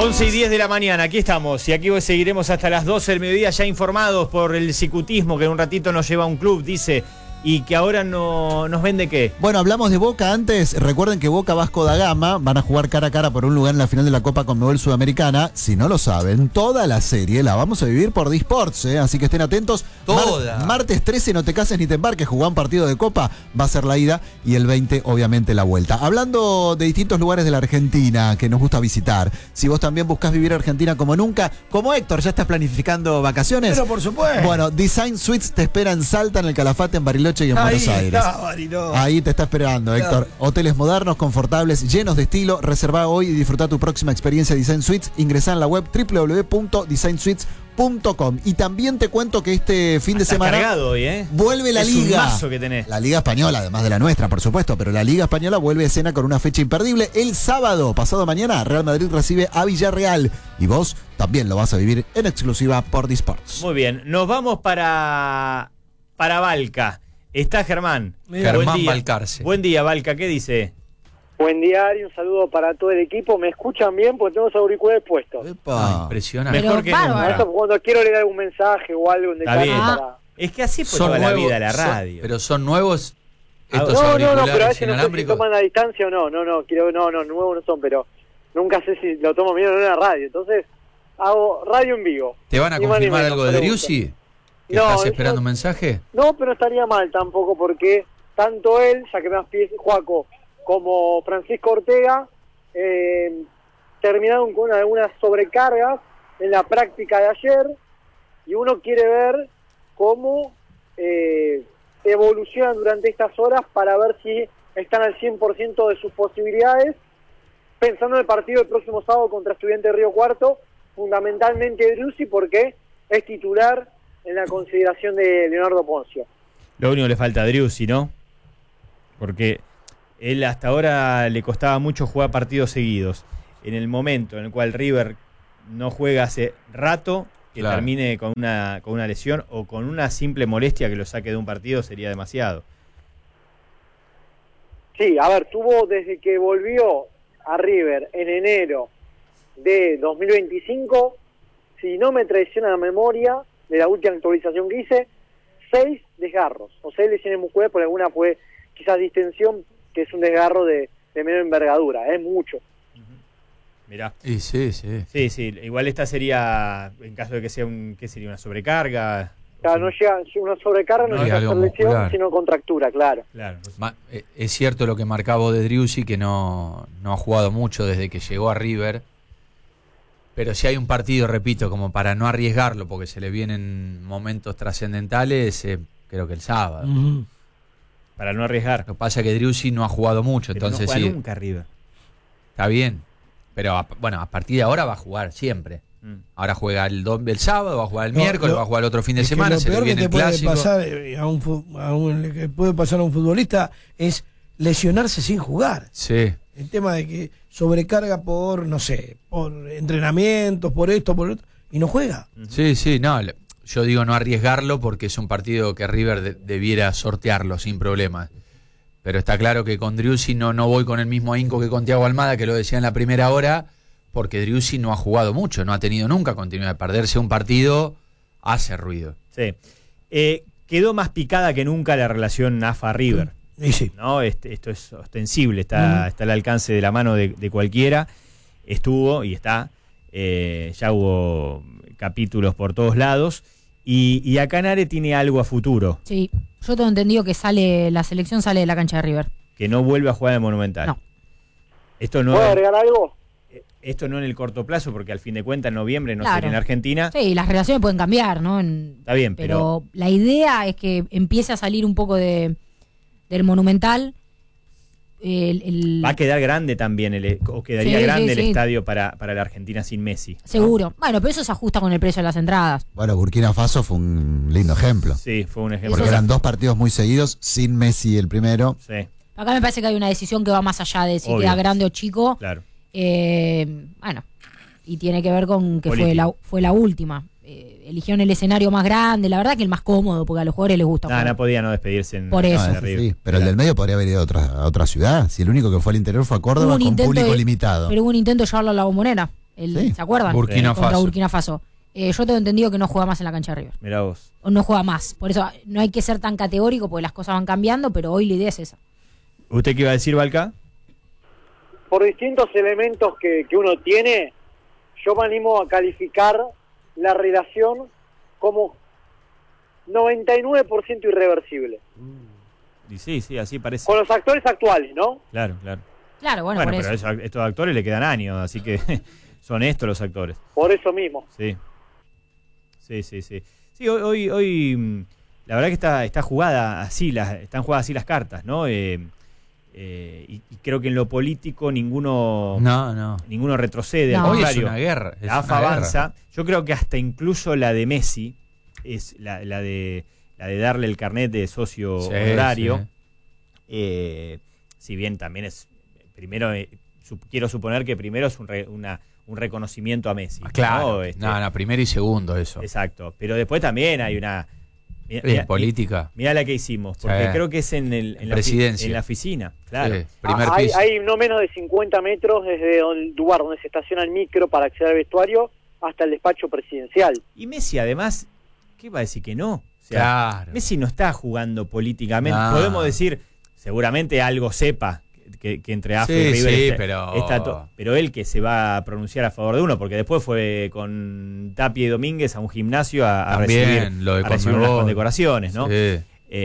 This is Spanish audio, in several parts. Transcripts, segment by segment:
11:10 de la mañana, aquí estamos y aquí seguiremos hasta las 12 del mediodía ya informados por el cicutismo que en un ratito nos lleva a un club, dice, y que ahora no nos vende qué. Bueno, hablamos de Boca antes. Recuerden que Boca Vasco da Gama van a jugar cara a cara por un lugar en la final de la Copa Conmebol Sudamericana. Si no lo saben, toda la serie la vamos a vivir por Disports, así que estén atentos. Toda. Martes 13, no te cases ni te embarques, jugá un partido de Copa, va a ser la ida, y el 20, obviamente, la vuelta. Hablando de distintos lugares de la Argentina que nos gusta visitar, si vos también buscás vivir Argentina como nunca, como Héctor, ¿ya estás planificando vacaciones? Pero por supuesto. Bueno, Design Suites te espera en Salta, en el Calafate, en Bariloche y en Buenos Aires. Ahí te está esperando, Héctor. Hoteles modernos, confortables, llenos de estilo. Reservá hoy y disfruta tu próxima experiencia Design Suites. Ingresá en la web www.designsuites.com. Y también te cuento que este fin de semana cargado hoy, vuelve la es Liga. Un mazo que tenés. La Liga Española, además de la nuestra, por supuesto, pero la Liga Española vuelve a escena con una fecha imperdible. El sábado, pasado mañana, Real Madrid recibe a Villarreal. Y vos también lo vas a vivir en exclusiva por Disports. Muy bien, nos vamos para Balca. Está Germán. Germán Balcarce. Buen día, Balca, ¿qué dice? Buen día, Ari, un saludo para todo el equipo. ¿Me escuchan bien? Porque tengo los auriculares puestos. Impresionante. Mejor que nunca. Eso cuando quiero leer algún mensaje o algo en detalle para... Es que así fue toda la vida la radio. Pero son nuevos estos No, auriculares pero a veces no sé si inalámbricos. toman a distancia o no. No, nuevos no son, pero nunca sé si lo tomo bien o no en la radio. Entonces, hago radio en vivo. ¿Te van a Ni más ni confirmar menos, algo de pregunta. Driussi? ¿Que No, estás eso- esperando un mensaje? No, pero no estaría mal tampoco, porque tanto él, ya que más pies, Juaco, como Francisco Ortega, terminaron con algunas sobrecargas en la práctica de ayer, y uno quiere ver cómo evolucionan durante estas horas para ver si están al 100% de sus posibilidades, pensando en el partido del próximo sábado contra Estudiantes de Río Cuarto, fundamentalmente Driussi, porque es titular en la consideración de Leonardo Poncio. Lo único que le falta a Driussi, ¿no? Porque él hasta ahora le costaba mucho jugar partidos seguidos. En el momento en el cual River no juega hace rato, que Claro. termine con una lesión o con una simple molestia que lo saque de un partido sería demasiado. Sí, a ver, tuvo desde que volvió a River en enero de 2025, si no me traiciona la memoria, de la última actualización que hice, 6 desgarros, o 6 lesiones musculares, por alguna fue quizás distensión, que es un desgarro de menor envergadura, es mucho. Mirá. Y sí. Sí, igual esta sería, en caso de que sea ¿qué sería? ¿Una sobrecarga? Claro, no llega una sobrecarga, no No, llega a algo ser lesión, muscular. sino contractura, claro. Claro. Es cierto lo que marcaba de Driussi, que no ha jugado mucho desde que llegó a River. Pero si hay un partido, repito, como para no arriesgarlo, porque se le vienen momentos trascendentales, creo que el sábado. Para no arriesgar. Lo que pasa es que Driussi no ha jugado mucho, Pero entonces no juega sí. nunca River. Está bien. Pero bueno, a partir de ahora va a jugar siempre. Ahora juega el sábado, va a jugar el miércoles, va a jugar el otro fin de es que semana, lo se le peor que viene te el puede clásico. pasar que puede pasar a un futbolista es lesionarse sin jugar. Sí. El tema de que sobrecarga por, no sé, por entrenamientos, por esto, por otro, y no juega. Sí, no. Yo digo no arriesgarlo porque es un partido que River debiera sortearlo sin problemas. Pero está claro que con Driussi no voy con el mismo ahínco que con Thiago Almada, que lo decía en la primera hora, porque Driussi no ha jugado mucho, no ha tenido nunca continuidad. De perderse un partido hace ruido. Sí. Quedó más picada que nunca la relación AFA-River. Y sí. ¿No? Esto es ostensible, está al alcance de la mano de cualquiera. Estuvo y está. Ya hubo capítulos por todos lados. Y acá Nare tiene algo a futuro. Sí, yo tengo entendido que la selección sale de la cancha de River. Que no vuelve a jugar en el Monumental. No. Esto no, ¿Puedo agregar algo? esto no en el corto plazo, porque al fin de cuentas en noviembre no Claro. sería en Argentina. Sí, las relaciones pueden cambiar, ¿no? Está bien, pero la idea es que empiece a salir un poco del Monumental. Va a quedar grande también, o quedaría Sí, grande sí, el sí. estadio para la Argentina sin Messi. ¿no? Seguro. Bueno, pero eso se ajusta con el precio de las entradas. Bueno, Burkina Faso fue un lindo ejemplo. Sí, fue un ejemplo. Porque eran dos partidos muy seguidos, sin Messi el primero. Sí, Acá me parece que hay una decisión que va más allá de si Obvio. queda grande o chico. claro. Bueno, y tiene que ver con que Político. fue la última. Eligieron el escenario más grande, la verdad que el más cómodo, porque a los jugadores les gusta jugar. No podía no despedirse en Por en eso. No, de ese River. sí, pero el del medio podría haber ido a otra ciudad. Si el único que fue al interior fue a Córdoba Hubo un con intento público de- limitado. Pero hubo un intento de llevarlo a la Bombonera. Sí. ¿Se acuerdan? Burkina Contra Faso. Burkina Faso. Yo tengo entendido que no juega más en la cancha de River. Mirá vos. O no juega más. Por eso no hay que ser tan categórico porque las cosas van cambiando, pero hoy la idea es esa. ¿Usted qué iba a decir, Balca? Por distintos elementos que uno tiene, yo me animo a calificar la relación como 99% irreversible. Y sí, así parece. Con los actores actuales, ¿no? Claro. Claro, bueno, Bueno, por pero eso. estos actores le quedan años, así que son estos los actores. Por eso mismo. Sí. Sí, hoy la verdad que está jugada así, están jugadas así las cartas, ¿no? Y creo que en lo político ninguno retrocede, No. al Hoy es contrario. una guerra. La AFA avanza. Yo creo que hasta incluso la de Messi es la de darle el carnet de socio honorario. Sí. Si bien también es primero, quiero suponer que primero es un reconocimiento a Messi. Claro. ¿No? No, primero y segundo eso. Exacto. Pero después también hay una política. Mirá la que hicimos, porque Sí. creo que es en la Presidencia. en la oficina, claro. Sí, primer hay, piso. hay no menos de 50 metros desde el lugar donde se estaciona el micro para acceder al vestuario hasta el despacho presidencial. Y Messi además, ¿qué va a decir que no? O sea, Claro. Messi no está jugando políticamente. No. Podemos decir, seguramente algo sepa que entre AFA y Sí, River pero pero él que se va a pronunciar a favor de uno, porque después fue con Tapia y Domínguez a un gimnasio a También, lo de recibir unas Conmebol. condecoraciones, ¿no? Sí.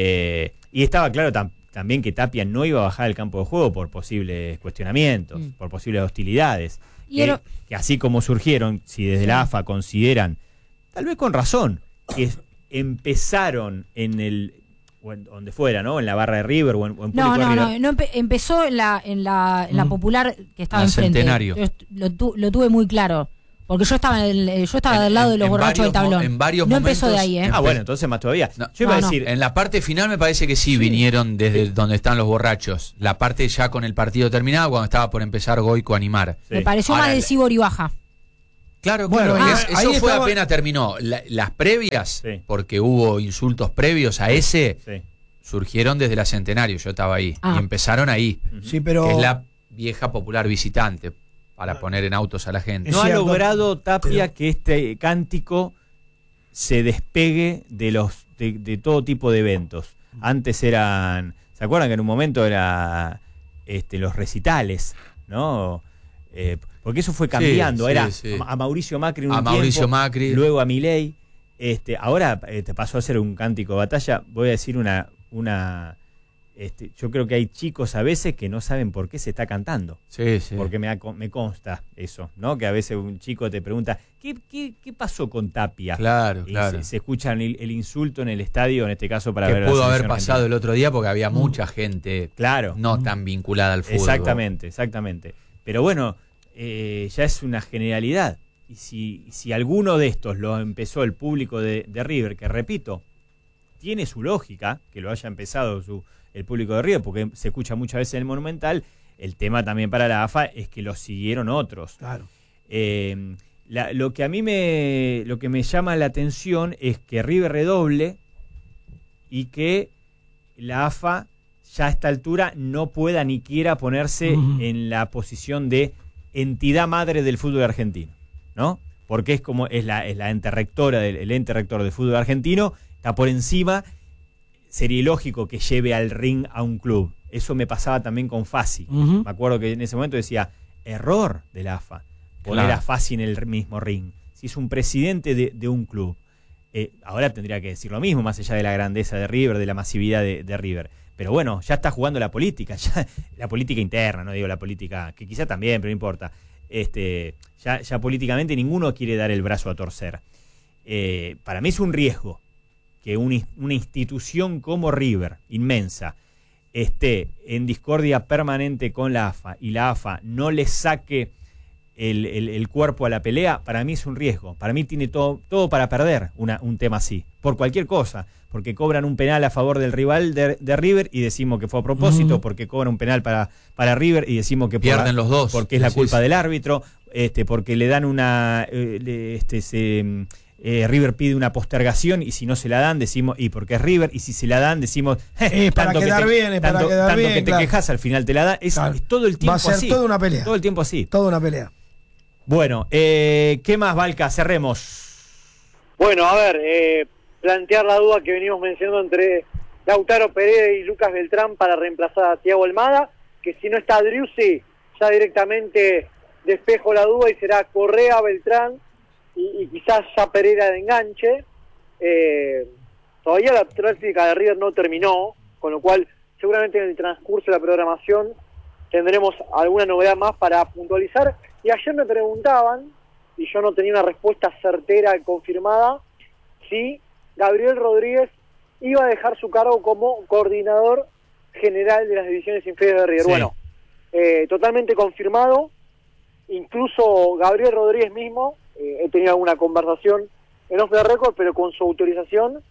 Y estaba claro también que Tapia no iba a bajar al campo de juego por posibles cuestionamientos, por posibles hostilidades. Y Que así como surgieron, si desde la AFA consideran, tal vez con razón, que empezaron o en donde fuera, ¿no? En la barra de River o en público de River. Empezó en la popular que estaba La enfrente. Centenario. Yo lo tuve muy claro. Porque yo estaba del lado de los borrachos del tablón. En varios no empezó de momentos- ahí, ¿eh? Bueno, entonces más todavía. No, Yo iba a no. decir, En la parte final me parece que sí vinieron desde donde están los borrachos. La parte ya con el partido terminado, cuando estaba por empezar Goico a animar. Sí. Me pareció Ahora, más de Sibor y Baja. Claro, Bueno, claro. ahí Eso fue estaba- apenas terminó. Las previas, Sí. porque hubo insultos previos a ese, sí. surgieron desde la Centenario. Yo estaba ahí. Ah. Y empezaron ahí. Sí, pero Que es la vieja popular visitante, para poner en autos a la gente. Es No ha cierto, logrado Tapia pero- que este cántico se despegue de todo tipo de eventos. Antes eran, ¿se acuerdan que en un momento era los recitales, ¿no? Porque eso fue cambiando, sí, era sí. a Mauricio Macri en un A Mauricio tiempo, Macri. luego a Milei, ahora te pasó a ser un cántico de batalla. Voy a decir yo creo que hay chicos a veces que no saben por qué se está cantando. Sí, sí. Porque me consta eso, ¿no? Que a veces un chico te pregunta, ¿qué pasó con Tapia? Claro, Y claro. se escucha el insulto en el estadio, en este caso para Que ver a la pudo haber selección pasado argentina. el otro día porque había mucha gente Claro, no tan vinculada al fútbol. exactamente. Pero bueno, ya es una generalidad. Y si alguno de estos lo empezó el público de River, que repito, tiene su lógica, que lo haya empezado el público de River, porque se escucha muchas veces en el Monumental, el tema también para la AFA es que lo siguieron otros. claro. Lo que me llama la atención es que River redoble y que la AFA ya a esta altura no pueda ni quiera ponerse en la posición de entidad madre del fútbol argentino, ¿no? Porque es la ente rectora el ente rector del fútbol argentino, está por encima. Sería ilógico que lleve al ring a un club. Eso me pasaba también con Fassi. Ujú. Me acuerdo que en ese momento decía, error de la AFA, poner Claro. a Fassi en el mismo ring. Si es un presidente de un club. Ahora tendría que decir lo mismo, más allá de la grandeza de River, de la masividad de River. Pero bueno, ya está jugando la política, ya la política interna, no digo la política, que quizá también, pero no importa. Ya políticamente ninguno quiere dar el brazo a torcer. Para mí es un riesgo que una institución como River, inmensa, esté en discordia permanente con la AFA y la AFA no le saque el cuerpo a la pelea. Para mí es un riesgo. Para mí tiene todo para perder un tema así, por cualquier cosa, porque cobran un penal a favor del rival de River y decimos que fue a propósito, porque cobran un penal para River y decimos que Pierden los dos. porque es la Sí, culpa sí. del árbitro, porque le dan River pide una postergación y si no se la dan decimos, y porque es River, y si se la dan decimos, para quedar bien, es para quedar bien, que te claro. quejas, al final te la dan. Es Claro. todo el tiempo Va a ser así. toda una pelea. Todo el tiempo así. Toda una pelea. Bueno, ¿qué más, Valca? Cerremos. Bueno, a ver, plantear la duda que venimos mencionando entre Lautaro Pereira y Lucas Beltrán para reemplazar a Thiago Almada, que si no está Driussi, ya directamente despejo la duda y será Correa, Beltrán y quizás ya Pereira de enganche. Todavía la práctica de River no terminó, con lo cual seguramente en el transcurso de la programación tendremos alguna novedad más para puntualizar. Y ayer me preguntaban, y yo no tenía una respuesta certera y confirmada, si Gabriel Rodríguez iba a dejar su cargo como coordinador general de las divisiones inferiores de River. Sí. Bueno, totalmente confirmado. Incluso Gabriel Rodríguez mismo, he tenido alguna conversación en off the record, pero con su autorización,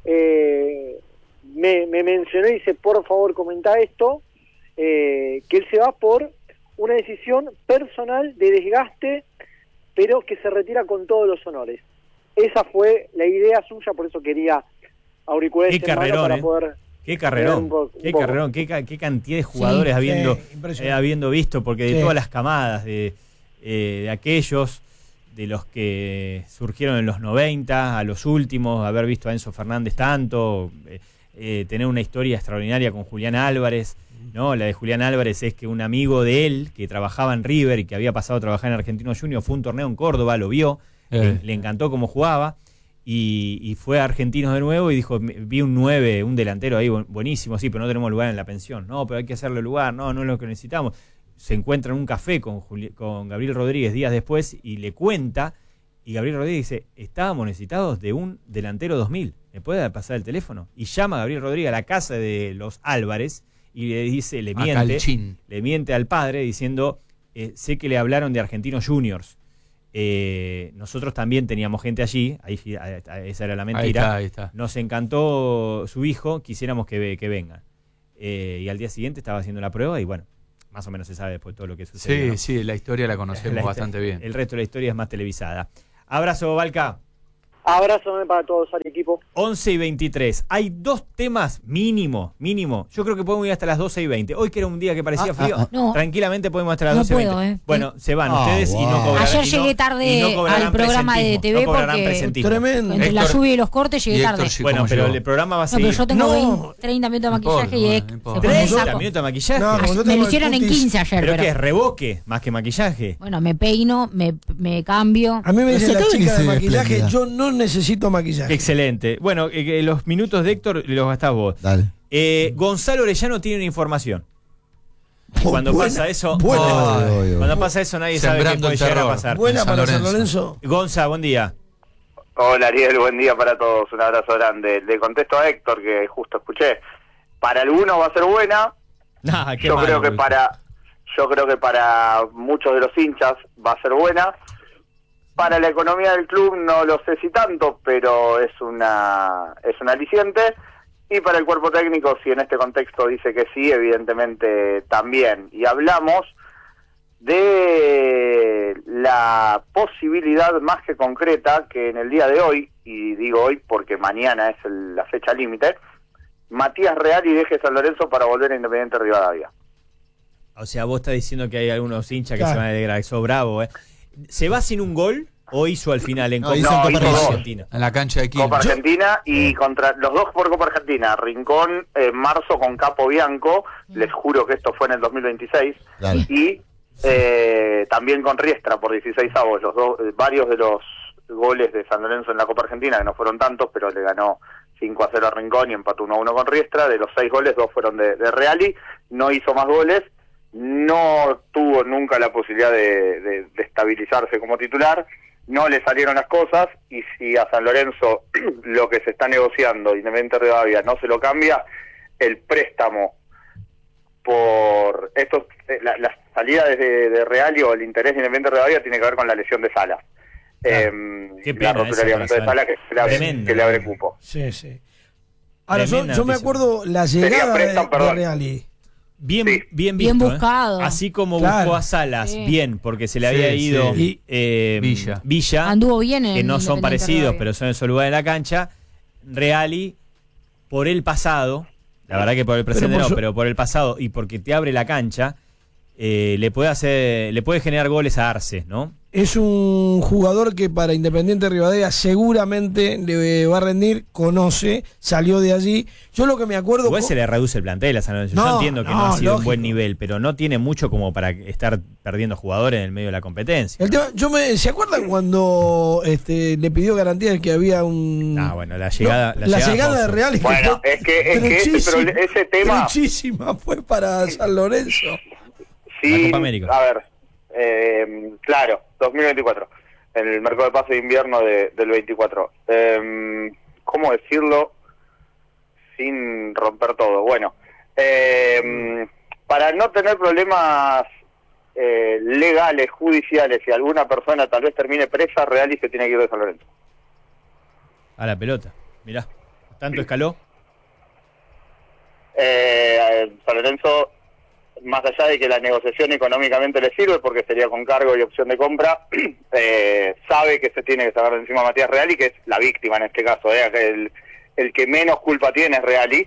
me mencionó y dice, por favor, comenta esto, que él se va por una decisión personal de desgaste, pero que se retira con todos los honores. Esa fue la idea suya, por eso quería auriculares Qué en mano carrerón, para poder... Qué carrerón, un poco. qué cantidad de jugadores Sí, impresionante. habiendo visto, porque de Sí. todas las camadas, de aquellos, de los que surgieron en los 90, a los últimos, haber visto a Enzo Fernández tanto, tener una historia extraordinaria con Julián Álvarez, ¿no? La de Julián Álvarez es que un amigo de él, que trabajaba en River y que había pasado a trabajar en Argentino Junior, fue a un torneo en Córdoba, lo vio, le encantó cómo jugaba, y fue a Argentinos de nuevo y dijo, vi un 9, un delantero ahí buenísimo, sí, pero no tenemos lugar en la pensión. No, pero hay que hacerle lugar, no es lo que necesitamos. Se encuentra en un café con Gabriel Rodríguez días después y le cuenta, y Gabriel Rodríguez dice, estábamos necesitados de un delantero 2000, ¿me puede pasar el teléfono? Y llama a Gabriel Rodríguez a la casa de los Álvarez y le dice, le miente al padre diciendo, sé que le hablaron de Argentinos Juniors. Nosotros también teníamos gente allí, esa era la mentira. Ahí está. Nos encantó su hijo, quisiéramos que vengan. Y al día siguiente estaba haciendo la prueba y bueno, más o menos se sabe después todo lo que sucedió. Sí, ¿no? sí, la historia la conocemos bastante bien. El resto de la historia es más televisada. Abrazo, Valca. Abrazo para todos al equipo. 11:23. Hay dos temas mínimo. Yo creo que podemos ir hasta las 12:20. Hoy que era un día que parecía frío, No. tranquilamente podemos hasta las No 12:20. puedo, Bueno, se van ustedes y no cobrarán. Ayer y llegué tarde cobrarán al programa de presentismo, TV no cobrarán porque- presentismo. Tremendo. Entre la Héctor- lluvia y los cortes llegué y Héctor tarde. sí, Bueno, como pero yo. el programa va a No, pero seguir. yo tengo No. 20, 30 minutos de No importa, maquillaje y no importa. después me 30 saco. minutos de maquillaje. No, como yo Me tengo lo el hicieron en cutis. 15 ayer, ¿Pero pero qué es? ¿Reboque más que maquillaje? bueno, me peino, me cambio. A mí me Pero dice si la acá chica de venís maquillaje, espléndida. yo no necesito maquillaje. Excelente. Bueno, los minutos de Héctor los gastás vos. Dale. Gonzalo Orellano tiene una información. Cuando Buena, pasa eso, buena. cuando pasa eso nadie sabe qué Sembrando puede el llegar a terror. pasar. Buena San para San Lorenzo. Lorenzo. Gonza, buen día. Hola Ariel, buen día para todos, un abrazo grande. Le contesto a Héctor que justo escuché. Para algunos va a ser buena, Nah, qué yo malo, creo que para muchos de los hinchas va a ser buena. Para la economía del club no lo sé si tanto, pero es un aliciente. Y para el cuerpo técnico, si en este contexto dice que sí, evidentemente también. Y hablamos de la posibilidad más que concreta que en el día de hoy, y digo hoy porque mañana es la fecha límite, Matías Reali deje San Lorenzo para volver a Independiente Rivadavia. O sea, vos estás diciendo que hay algunos hinchas que Claro. se van a alegrar. Eso bravo, ¿eh? ¿Se va sin un gol o hizo al final en No, Copa hizo en Copa Argentina. Argentina? En la cancha de Quilmes. Copa Argentina y contra los dos por Copa Argentina, Rincón en marzo con Capo Bianco, les juro que esto fue en el 2026, Dale. y también con Riestra por 16avos, los dos, varios de los goles de San Lorenzo en la Copa Argentina, que no fueron tantos, pero le ganó 5-0 a Rincón y empató 1-1 con Riestra. De los 6 goles, 2 fueron de Reali, no hizo más goles, no tuvo nunca la posibilidad de estabilizarse como titular, no le salieron las cosas, y si a San Lorenzo lo que se está negociando, Independiente Rivadavia, no se lo cambia, el préstamo por estos, la salida de Reali o el interés de Independiente Rivadavia tiene que ver con la lesión de Salas. Claro. Qué pena La rotura esa de ligamento de operación. Salas que le abre cupo. Sí, sí. Ahora, Tremenda yo me noticia. acuerdo la Sería llegada préstamo, de perdón. Reali. Bien, Sí. bien Bien visto, buscado. Así como Claro. buscó a Salas, Sí. bien, porque se le Sí, había sí. ido Villa. Villa, Anduvo bien en que no son Independiente parecidos, Rivadavia. pero son en su lugar en la cancha. Reali, por el pasado, la verdad que por el presente por no, su- pero por el pasado y porque te abre la cancha, le puede generar goles a Arce, ¿no? Es un jugador que para Independiente Rivadavia seguramente le va a rendir, conoce, salió de allí. Yo lo que me acuerdo... Igual se le reduce el plantel a San Lorenzo. Yo entiendo que no ha sido un buen nivel, pero no tiene mucho como para estar perdiendo jugadores en el medio de la competencia. El tema, ¿se acuerdan cuando le pidió garantía de que había un... bueno, la llegada de Real... Bueno, es que ese tema... Muchísima fue para San Lorenzo. Sí, la Copa América. A ver, claro, 2024, en el mercado de pase de invierno del 24. ¿Cómo decirlo sin romper todo? Bueno, para no tener problemas legales, judiciales, si alguna persona tal vez termine presa, Real y se tiene que ir de San Lorenzo. A la pelota, mirá, ¿tanto escaló? San Lorenzo, más allá de que la negociación económicamente le sirve porque sería con cargo y opción de compra, sabe que se tiene que sacar de encima a Matías Reali, que es la víctima en este caso, el que menos culpa tiene es Reali,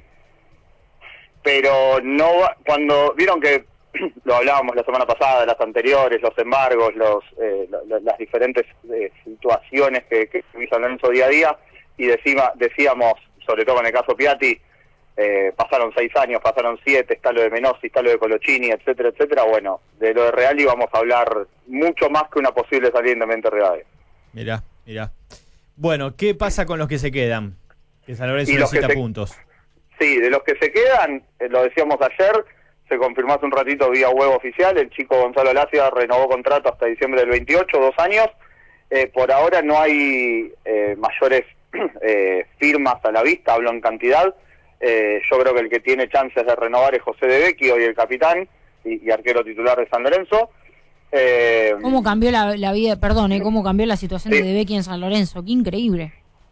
pero no cuando vieron que lo hablábamos la semana pasada, las anteriores, los embargos, las diferentes situaciones que vive San Lorenzo día a día, y decíamos, sobre todo en el caso Piatti, pasaron 6 años, pasaron 7, está lo de Menossi, está lo de Colochini, etcétera, etcétera. Bueno, de lo de Reali vamos a hablar mucho más que una posible salida independiente de Rivadavia. Mirá. Bueno, ¿qué pasa con los que se quedan? Que San Lorenzo necesita puntos. Sí, de los que se quedan, lo decíamos ayer, se confirmó hace un ratito vía web oficial, el chico Gonzalo Lacia renovó contrato hasta diciembre del 28, 2 años. Por ahora no hay mayores firmas a la vista, hablo en cantidad. Yo creo que el que tiene chances de renovar es José De Becchi, hoy el capitán y arquero titular de San Lorenzo. ¿Cómo cambió la vida, cómo cambió la situación de Becchi en San Lorenzo? Qué increíble.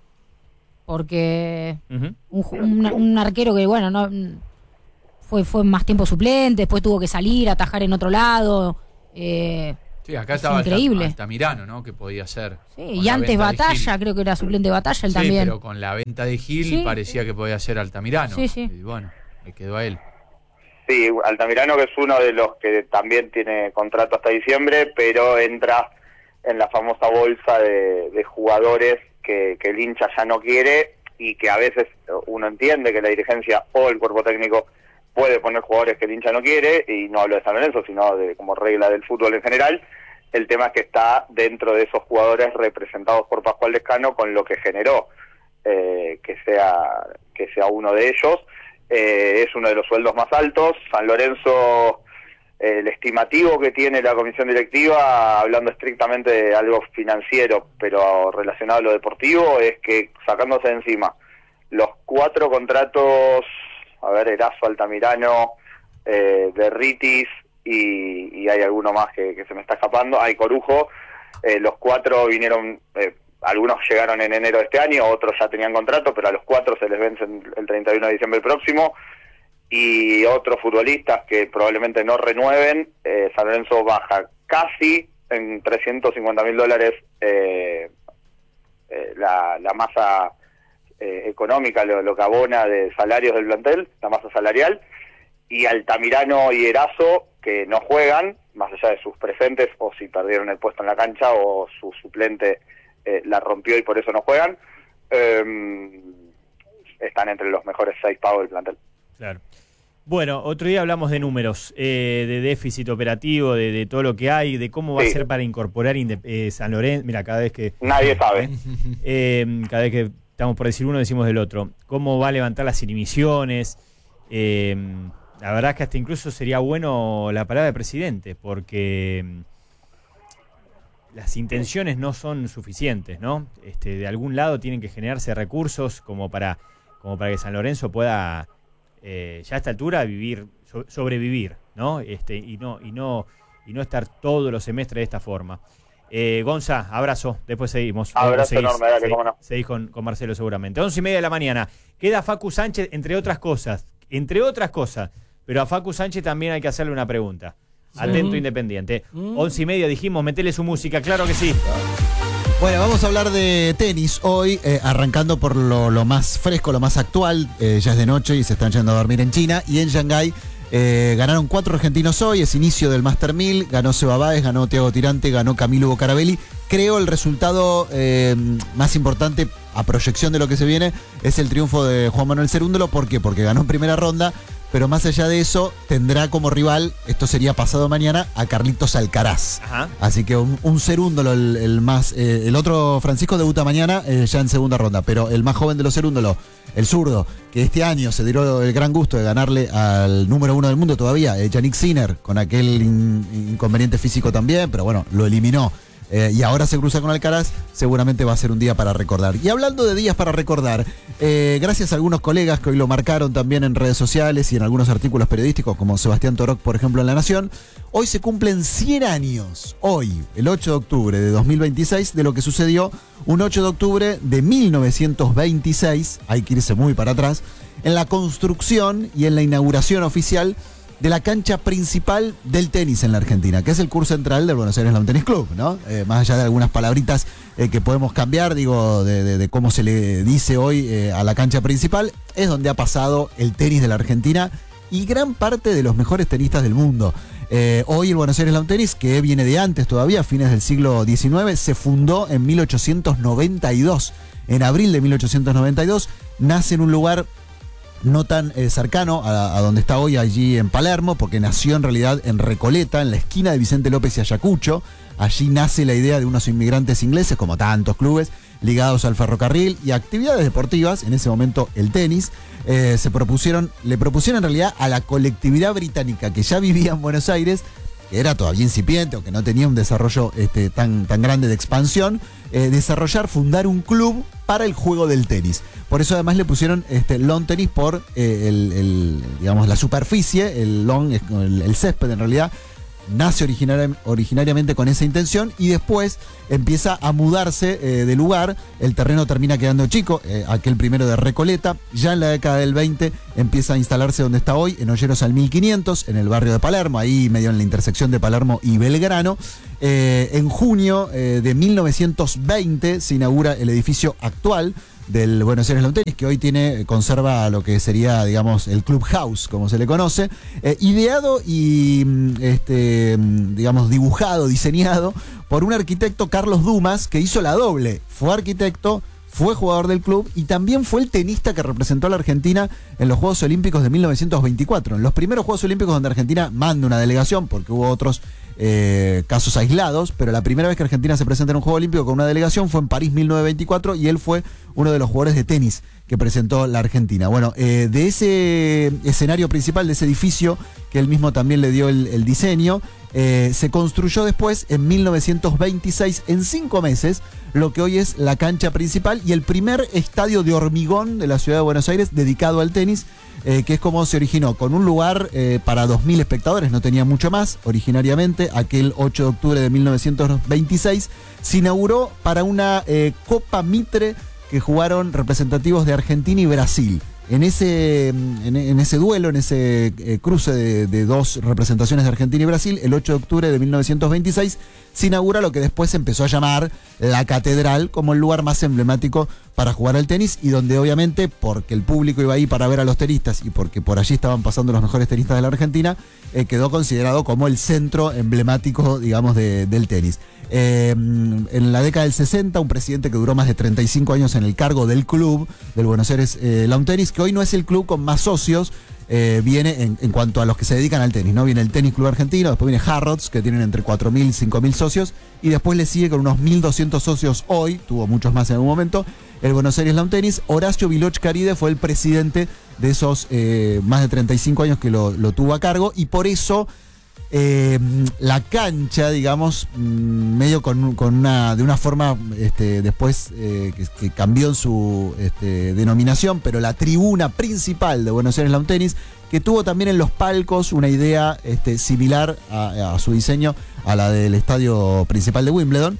Porque un arquero que, bueno, no fue más tiempo suplente, después tuvo que salir, atajar en otro lado. Sí, acá estaba increíble. Altamirano, ¿no? Que podía ser. Sí, y antes Batalla, creo que era suplente de Batalla, él también. Pero con la venta de Gil parecía que podía ser Altamirano. Sí. Y bueno, le quedó a él. Sí, Altamirano, que es uno de los que también tiene contrato hasta diciembre, pero entra en la famosa bolsa de jugadores que el hincha ya no quiere, y que a veces uno entiende que la dirigencia o el cuerpo técnico puede poner jugadores que el hincha no quiere, y no hablo de San Lorenzo, sino de como regla del fútbol en general. El tema es que está dentro de esos jugadores representados por Pascual Lescano, con lo que generó que sea uno de ellos. Es uno de los sueldos más altos. San Lorenzo, el estimativo que tiene la comisión directiva, hablando estrictamente de algo financiero, pero relacionado a lo deportivo, es que sacándose de encima los 4 contratos, Erazo, Altamirano, Derritis, y hay alguno más que se me está escapando, hay Corujo, los 4 vinieron, algunos llegaron en enero de este año, otros ya tenían contrato, pero a los 4 se les vence el 31 de diciembre próximo, y otros futbolistas que probablemente no renueven. San Lorenzo baja casi en $350.000 la masa económica, lo que abona de salarios del plantel, la masa salarial, y Altamirano y Erazo, que no juegan, más allá de sus presentes, o si perdieron el puesto en la cancha, o su suplente la rompió y por eso no juegan, están entre los mejores 6 pagos del plantel. Claro. Bueno, otro día hablamos de números, de déficit operativo, de todo lo que hay, de cómo va a ser para incorporar San Lorenzo. Mira, cada vez que... Nadie sabe. Cada vez que estamos por decir uno, decimos del otro. ¿Cómo va a levantar las inhibiciones? La verdad es que hasta incluso sería bueno la palabra de presidente, porque las intenciones no son suficientes, ¿no? De algún lado tienen que generarse recursos como para que San Lorenzo pueda... ya a esta altura sobrevivir, ¿no? Y no estar todos los semestres de esta forma. Gonza, abrazo, después seguimos. Abrazo enorme, dale, cómo no. Seguís con Marcelo seguramente. 11:30 de la mañana. Queda Facu Sánchez, entre otras cosas, pero a Facu Sánchez también hay que hacerle una pregunta. Atento Independiente. 11:30 dijimos, metele su música, claro que sí. Bueno, vamos a hablar de tenis hoy, arrancando por lo más fresco, lo más actual. Ya es de noche y se están yendo a dormir en China. Y en Shanghái Ganaron 4 argentinos hoy, es inicio del Master 1000, ganó Seba Báez, ganó Thiago Tirante, ganó Camilo Bocarabelli. Creo el resultado más importante a proyección de lo que se viene es el triunfo de Juan Manuel Cerúndolo. ¿Por qué? Porque ganó en primera ronda, pero más allá de eso tendrá como rival, esto sería pasado mañana, a Carlitos Alcaraz. Ajá. Así que un Cerúndolo, el otro Francisco debuta mañana ya en segunda ronda, pero el más joven de los Cerúndolo, el zurdo, que este año se dio el gran gusto de ganarle al número 1 del mundo todavía, Yannick Sinner, con aquel inconveniente físico también, pero bueno, lo eliminó. Y ahora se cruza con Alcaraz, seguramente va a ser un día para recordar. Y hablando de días para recordar, gracias a algunos colegas que hoy lo marcaron también en redes sociales y en algunos artículos periodísticos, como Sebastián Toroc, por ejemplo, en La Nación, hoy se cumplen 100 años, hoy, el 8 de octubre de 2026, de lo que sucedió un 8 de octubre de 1926, hay que irse muy para atrás, en la construcción y en la inauguración oficial de la cancha principal del tenis en la Argentina, que es el curso central del Buenos Aires Lawn Tennis Club, ¿no? Más allá de algunas palabritas que podemos cambiar, digo, de cómo se le dice hoy a la cancha principal, es donde ha pasado el tenis de la Argentina y gran parte de los mejores tenistas del mundo. Hoy el Buenos Aires Lawn Tennis, que viene de antes todavía, fines del siglo XIX, se fundó en 1892. En abril de 1892 nace en un lugar no tan cercano a donde está hoy, allí en Palermo, porque nació en realidad en Recoleta, en la esquina de Vicente López y Ayacucho. Allí nace la idea de unos inmigrantes ingleses, como tantos clubes, ligados al ferrocarril y a actividades deportivas, en ese momento el tenis. Le propusieron en realidad a la colectividad británica que ya vivía en Buenos Aires, que era todavía incipiente o que no tenía un desarrollo tan grande de expansión, fundar un club para el juego del tenis. Por eso además le pusieron lawn tenis por digamos, la superficie, el lawn, el césped en realidad. Nace originariamente con esa intención y después empieza a mudarse de lugar. El terreno termina quedando chico, aquel primero de Recoleta. Ya en la década del 20 empieza a instalarse donde está hoy, en Olleros al 1500, en el barrio de Palermo, ahí medio en la intersección de Palermo y Belgrano. En junio de 1920 se inaugura el edificio actual del Buenos Aires Lawn Tennis, que hoy conserva lo que sería, digamos, el Clubhouse, como se le conoce, ideado y, digamos, dibujado, diseñado por un arquitecto, Carlos Dumas, que hizo la doble. Fue arquitecto, fue jugador del club y también fue el tenista que representó a la Argentina en los Juegos Olímpicos de 1924. En los primeros Juegos Olímpicos donde Argentina manda una delegación, porque hubo otros casos aislados, pero la primera vez que Argentina se presenta en un Juego Olímpico con una delegación fue en París 1924 y él fue uno de los jugadores de tenis que presentó la Argentina. Bueno, de ese escenario principal, de ese edificio que él mismo también le dio el diseño, se construyó después en 1926, en 5 meses, lo que hoy es la cancha principal y el primer estadio de hormigón de la ciudad de Buenos Aires dedicado al tenis, que es como se originó, con un lugar para 2.000 espectadores, no tenía mucho más originariamente. Aquel 8 de octubre de 1926 se inauguró para una Copa Mitre que jugaron representativos de Argentina y Brasil. En ese duelo, en ese cruce de dos representaciones de Argentina y Brasil, el 8 de octubre de 1926, se inaugura lo que después se empezó a llamar la Catedral, como el lugar más emblemático para jugar al tenis y donde obviamente, porque el público iba ahí para ver a los tenistas y porque por allí estaban pasando los mejores tenistas de la Argentina, quedó considerado como el centro emblemático, digamos, del tenis. En la década del 60, un presidente que duró más de 35 años en el cargo del club, del Buenos Aires Lawn Tennis, que hoy no es el club con más socios, viene en cuanto a los que se dedican al tenis, ¿no? Viene el Tenis Club Argentino, después viene Harrods, que tienen entre 4.000 y 5.000 socios, y después le sigue con unos 1.200 socios hoy, tuvo muchos más en algún momento, el Buenos Aires Lawn Tennis. Horacio Viloch Caride fue el presidente de esos más de 35 años que lo tuvo a cargo, y por eso la cancha, digamos, medio de una forma después que cambió en su denominación, pero la tribuna principal de Buenos Aires Lawn Tennis, que tuvo también en los palcos una idea similar a su diseño a la del estadio principal de Wimbledon,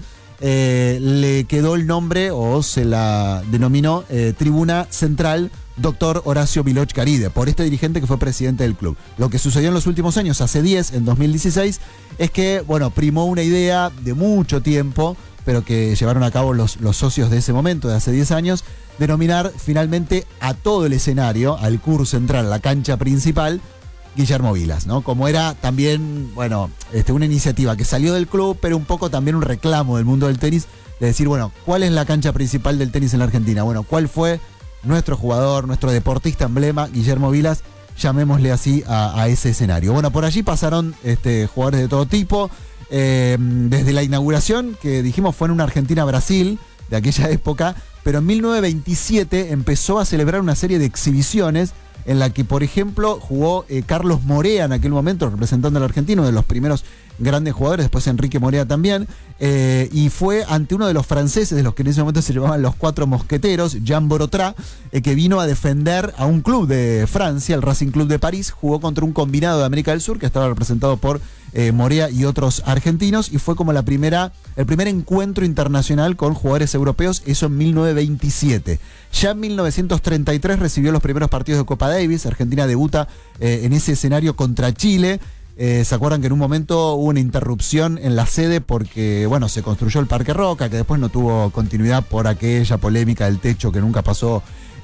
le quedó el nombre o se la denominó Tribuna Central Dr. Horacio Viloch Caride, por este dirigente que fue presidente del club. Lo que sucedió en los últimos años, hace 10, en 2016, es que, bueno, primó una idea de mucho tiempo, pero que llevaron a cabo los socios de ese momento, de hace 10 años, denominar finalmente a todo el escenario, al curso central, a la cancha principal, Guillermo Vilas, ¿no? Como era también, bueno, una iniciativa que salió del club, pero un poco también un reclamo del mundo del tenis, de decir, bueno, ¿cuál es la cancha principal del tenis en la Argentina? Bueno, ¿cuál fue nuestro jugador, nuestro deportista emblema, Guillermo Vilas? Llamémosle así a ese escenario. Bueno, por allí pasaron jugadores de todo tipo, desde la inauguración, que dijimos fue en una Argentina-Brasil, de aquella época, pero en 1927 empezó a celebrar una serie de exhibiciones en la que, por ejemplo, jugó Carlos Morea en aquel momento, representando a la Argentina, uno de los primeros grandes jugadores, después Enrique Morea también, y fue ante uno de los franceses, de los que en ese momento se llamaban los Cuatro Mosqueteros, Jean Borotra, que vino a defender a un club de Francia, el Racing Club de París, jugó contra un combinado de América del Sur, que estaba representado por Morea y otros argentinos, y fue como el primer encuentro internacional con jugadores europeos, eso en 1927. Ya en 1933 recibió los primeros partidos de Copa Davis. Argentina debuta en ese escenario contra Chile. ¿Se acuerdan que en un momento hubo una interrupción en la sede porque, bueno, se construyó el Parque Roca, que después no tuvo continuidad por aquella polémica del techo que nunca pasó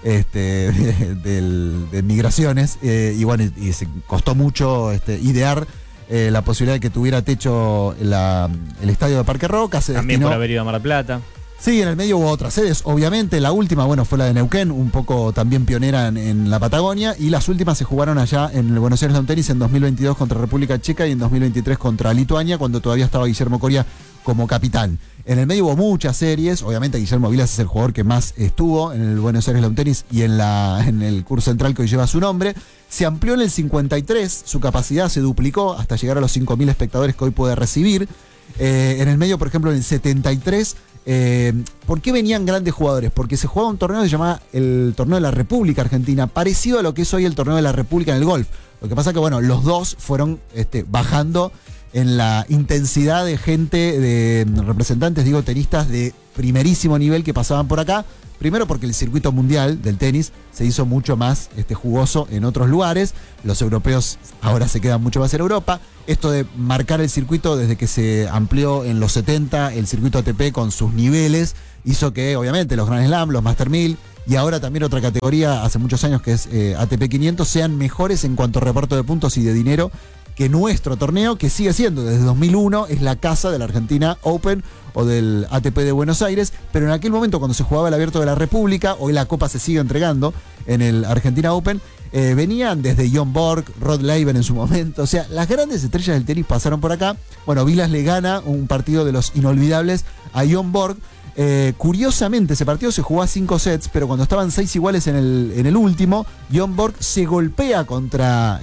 de migraciones, y bueno, y se costó mucho idear la posibilidad de que tuviera techo el estadio de Parque Roca. También por haber ido a Mar del Plata. Sí, en el medio hubo otras sedes, obviamente. La última, bueno, fue la de Neuquén, un poco también pionera en la Patagonia, y las últimas se jugaron allá en el Buenos Aires Lawn Tennis en 2022 contra República Checa y en 2023 contra Lituania, cuando todavía estaba Guillermo Coria como capitán. En el medio hubo muchas series, obviamente Guillermo Vilas es el jugador que más estuvo en el Buenos Aires Lawn Tennis y en el curso central que hoy lleva su nombre. Se amplió en el 53, su capacidad se duplicó hasta llegar a los 5.000 espectadores que hoy puede recibir. En el medio, por ejemplo, en el 73... ¿por qué venían grandes jugadores? Porque se jugaba un torneo que se llamaba el Torneo de la República Argentina, parecido a lo que es hoy el Torneo de la República en el golf. Lo que pasa que, bueno, los dos fueron bajando en la intensidad de gente, de representantes, tenistas de primerísimo nivel que pasaban por acá. Primero porque el circuito mundial del tenis se hizo mucho más jugoso en otros lugares. Los europeos ahora se quedan mucho más en Europa. Esto de marcar el circuito desde que se amplió en los 70 el circuito ATP con sus niveles hizo que obviamente los Grand Slam, los Master 1000 y ahora también otra categoría hace muchos años que es ATP 500 sean mejores en cuanto a reparto de puntos y de dinero que nuestro torneo, que sigue siendo desde 2001, es la casa de la Argentina Open o del ATP de Buenos Aires, pero en aquel momento cuando se jugaba el Abierto de la República, hoy la Copa se sigue entregando en el Argentina Open, venían desde Jon Borg, Rod Laver en su momento, o sea, las grandes estrellas del tenis pasaron por acá. Bueno, Vilas le gana un partido de los inolvidables a Jon Borg. Curiosamente, ese partido se jugó a 5 sets, pero cuando estaban 6 iguales en el último, Jon Borg se golpea contra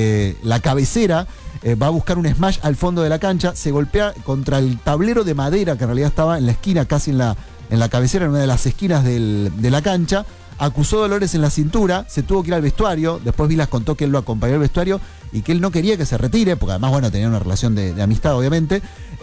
la cabecera, va a buscar un smash al fondo de la cancha, se golpea contra el tablero de madera que en realidad estaba en la esquina, casi en la cabecera, en una de las esquinas de la cancha. Acusó dolores en la cintura, se tuvo que ir al vestuario. Después Vilas contó que él lo acompañó al vestuario y que él no quería que se retire, porque además, bueno, tenía una relación de amistad, obviamente.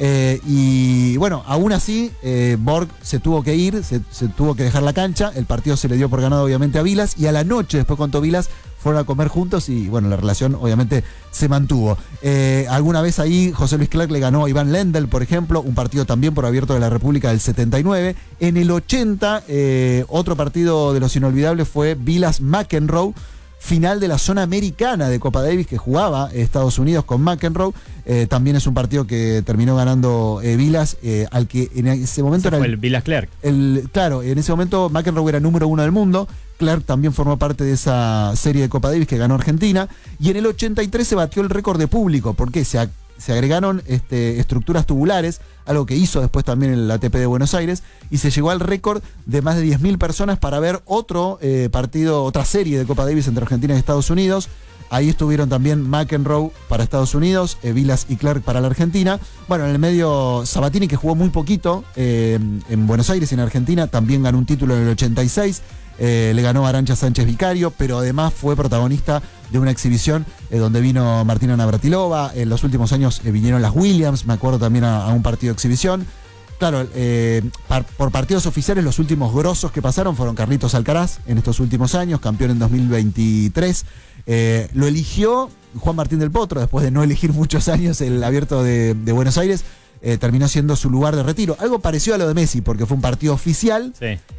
Y bueno, aún así, Borg se tuvo que ir, se tuvo que dejar la cancha. El partido se le dio por ganado, obviamente, a Vilas. Y a la noche, después contó Vilas, fueron a comer juntos y bueno, la relación obviamente se mantuvo. Alguna vez ahí José Luis Clark le ganó a Iván Lendl, por ejemplo, un partido también por Abierto de la República del 79. En el 80, otro partido de los inolvidables fue Vilas-McEnroe, final de la zona americana de Copa Davis que jugaba Estados Unidos con McEnroe. También es un partido que terminó ganando Vilas, al que en ese momento era el Vilas Clark. Claro, en ese momento McEnroe era número 1 del mundo. Clark también formó parte de esa serie de Copa Davis que ganó Argentina. Y en el 83 se batió el récord de público, porque se agregaron estructuras tubulares, algo que hizo después también el ATP de Buenos Aires, y se llegó al récord de más de 10.000 personas para ver otro partido, otra serie de Copa Davis entre Argentina y Estados Unidos. Ahí estuvieron también McEnroe para Estados Unidos, Vilas y Clark para la Argentina. Bueno, en el medio Sabatini, que jugó muy poquito en Buenos Aires y en Argentina, también ganó un título en el 86. Le ganó a Arantxa Sánchez Vicario, pero además fue protagonista de una exhibición donde vino Martina Navratilova. En los últimos años vinieron las Williams, me acuerdo también a un partido de exhibición. Claro, por partidos oficiales los últimos grosos que pasaron fueron Carlitos Alcaraz en estos últimos años, campeón en 2023. Lo eligió Juan Martín del Potro después de no elegir muchos años el Abierto de Buenos Aires. Terminó siendo su lugar de retiro. Algo parecido a lo de Messi, porque fue un partido oficial. Sí.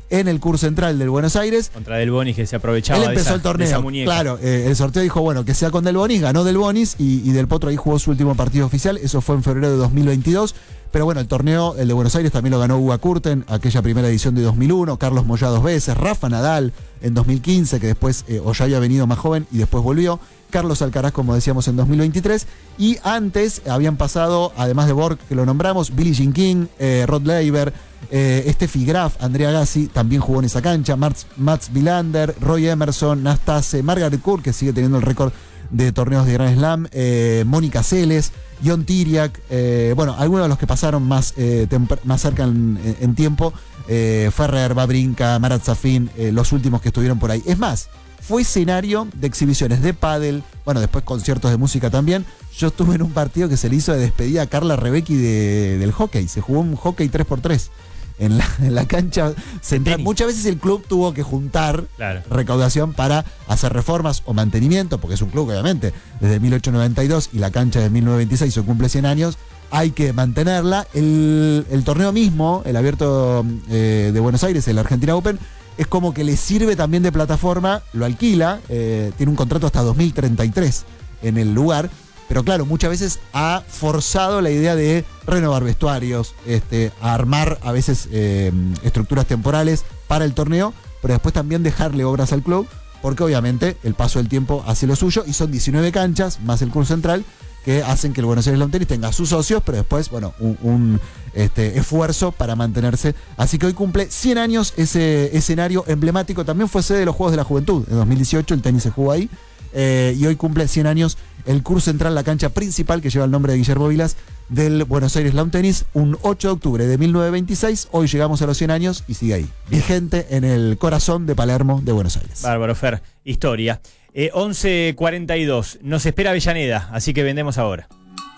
en el Kur Central del Buenos Aires. Contra Del Bonis, que se aprovechaba Él empezó el torneo, de esa muñeca. claro, el sorteo dijo, bueno, que sea con Del Bonis, ganó Del Bonis y Del Potro ahí jugó su último partido oficial, eso fue en febrero de 2022, pero bueno, el torneo, el de Buenos Aires también lo ganó Uga Kurten, aquella primera edición de 2001, Carlos Moyá 2 veces, Rafa Nadal en 2015, que después o ya había venido más joven y después volvió, Carlos Alcaraz, como decíamos, en 2023, y antes habían pasado, además de Borg, que lo nombramos, Billie Jean King, Rod Laver, Steffi Graf, Andrea Gassi, también jugó en esa cancha, Mats Wilander, Roy Emerson, Nastase, Margaret Court, que sigue teniendo el récord de torneos de Grand Slam, Mónica Seles, John Tiriac, bueno, algunos de los que pasaron más cerca en tiempo, Ferrer, Babrinka, Marat Safin, los últimos que estuvieron por ahí. Es más, fue escenario de exhibiciones de pádel, bueno, después conciertos de música también. Yo estuve en un partido que se le hizo de despedida a Carla Rebecki del hockey. Se jugó un hockey 3x3 en la cancha central. Muchas veces el club tuvo que juntar recaudación para hacer reformas o mantenimiento, porque es un club que obviamente desde 1892 y la cancha de 1926 hoy cumple 100 años, hay que mantenerla. El torneo mismo, el abierto de Buenos Aires, el Argentina Open, es como que le sirve también de plataforma, lo alquila, tiene un contrato hasta 2033 en el lugar, pero claro, muchas veces ha forzado la idea de renovar vestuarios, a armar a veces estructuras temporales para el torneo, pero después también dejarle obras al club, porque obviamente el paso del tiempo hace lo suyo, y son 19 canchas, más el Kur Central, que hacen que el Buenos Aires Lawn Tennis tenga sus socios, pero después, bueno, un esfuerzo para mantenerse. Así que hoy cumple 100 años ese escenario emblemático. También fue sede de los Juegos de la Juventud. En 2018 el tenis se jugó ahí. Y hoy cumple 100 años el Kur Central, la cancha principal que lleva el nombre de Guillermo Vilas, del Buenos Aires Lawn Tennis, un 8 de octubre de 1926. Hoy llegamos a los 100 años y sigue ahí, vigente en el corazón de Palermo, de Buenos Aires. Bárbaro, Fer. Historia. 11:42. Nos espera Avellaneda, así que vendemos ahora.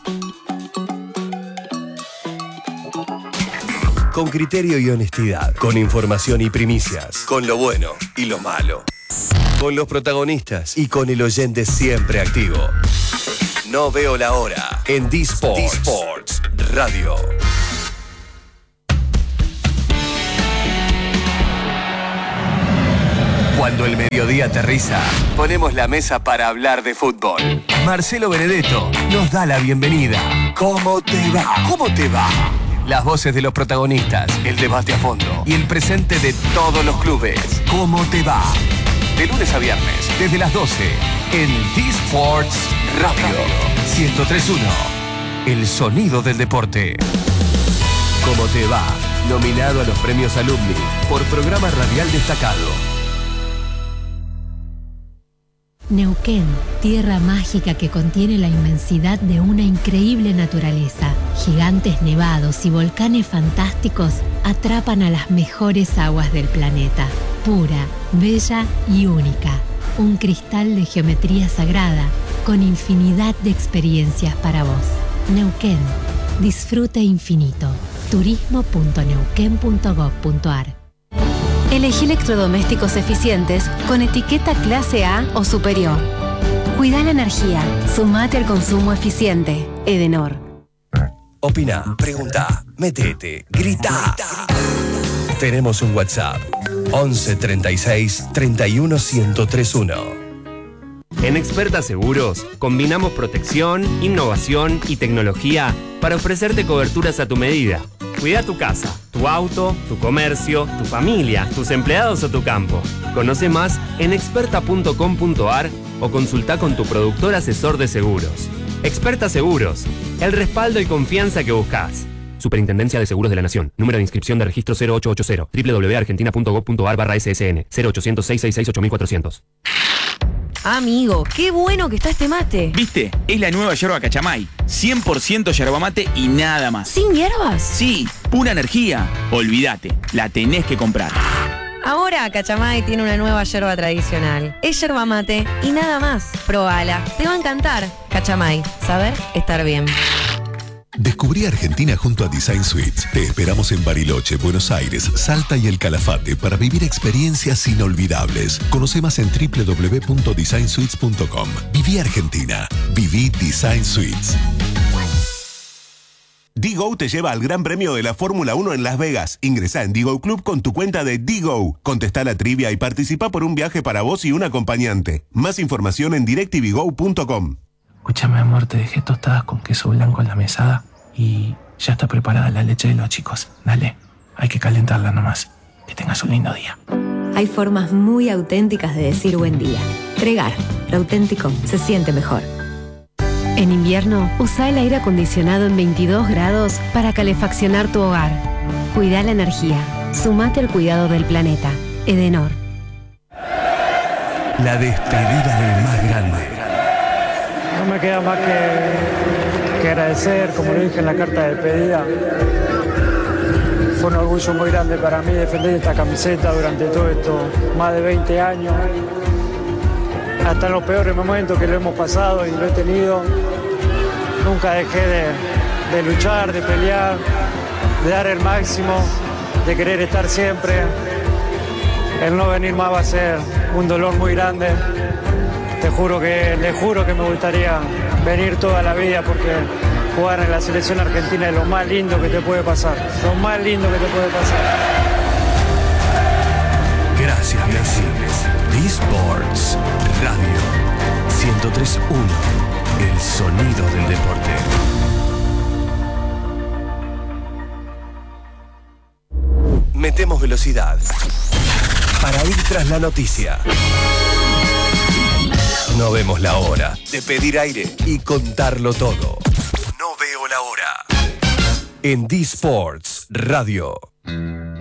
Con criterio y honestidad, con información y primicias, con lo bueno y lo malo, con los protagonistas y con el oyente siempre activo. No veo la hora en D-Sports Radio. Cuando el mediodía aterriza, ponemos la mesa para hablar de fútbol. Marcelo Benedetto nos da la bienvenida. ¿Cómo te va? ¿Cómo te va? Las voces de los protagonistas, el debate a fondo y el presente de todos los clubes. ¿Cómo te va? De lunes a viernes, desde las 12, en D-Sports Radio 103.1. El sonido del deporte. ¿Cómo te va? Nominado a los premios Alumni por programa radial destacado. Neuquén, tierra mágica que contiene la inmensidad de una increíble naturaleza. Gigantes nevados y volcanes fantásticos atrapan a las mejores aguas del planeta. Pura, bella y única. Un cristal de geometría sagrada con infinidad de experiencias para vos. Neuquén, disfrute infinito. turismo.neuquén.gov.ar. Elegí electrodomésticos eficientes con etiqueta clase A o superior. Cuida la energía. Sumate al consumo eficiente. Edenor. Opina, pregunta, metete, grita. Tenemos un WhatsApp. 11 36 31 1031. En Experta Seguros, combinamos protección, innovación y tecnología para ofrecerte coberturas a tu medida. Cuida tu casa, tu auto, tu comercio, tu familia, tus empleados o tu campo. Conoce más en experta.com.ar o consulta con tu productor asesor de seguros. Experta Seguros, el respaldo y confianza que buscas. Superintendencia de Seguros de la Nación. Número de inscripción de registro 0880. www.argentina.gov.ar/ssn 0800 666 8400. Amigo, qué bueno que está este mate. ¿Viste? Es la nueva yerba Cachamay. 100% yerba mate y nada más. ¿Sin hierbas? Sí, pura energía. Olvídate, la tenés que comprar. Ahora Cachamay tiene una nueva yerba tradicional. Es yerba mate y nada más. Probala, te va a encantar. Cachamay, saber estar bien. Descubrí Argentina junto a Design Suites. Te esperamos en Bariloche, Buenos Aires, Salta y El Calafate para vivir experiencias inolvidables. Conoce más en www.designsuites.com. Viví Argentina. Viví Design Suites. D-Go te lleva al Gran Premio de la Fórmula 1 en Las Vegas. Ingresá en D-Go Club con tu cuenta de D-Go. Contestá la trivia y participa por un viaje para vos y un acompañante. Más información en directvgo.com. Escúchame, amor, te dejé tostadas con queso blanco en la mesada y ya está preparada la leche de los chicos. Dale, hay que calentarla nomás. Que tengas un lindo día. Hay formas muy auténticas de decir buen día. Tregar, lo auténtico se siente mejor. En invierno, usa el aire acondicionado en 22 grados para calefaccionar tu hogar. Cuida la energía. Sumate al cuidado del planeta. Edenor. La despedida del más grande. No me queda más que agradecer, como lo dije en la carta de despedida. Fue un orgullo muy grande para mí defender esta camiseta durante todo esto, más de 20 años. Hasta en los peores momentos que lo hemos pasado y lo he tenido, nunca dejé de luchar, de pelear, de dar el máximo, de querer estar siempre. El no venir más va a ser un dolor muy grande. Le juro que me gustaría venir toda la vida porque jugar en la selección argentina es lo más lindo que te puede pasar. Lo más lindo que te puede pasar. Gracias, Messi. D-Sports Radio 103.1. El sonido del deporte. Metemos velocidad para ir tras la noticia. No vemos la hora de pedir aire y contarlo todo. No veo la hora. En D-Sports Radio.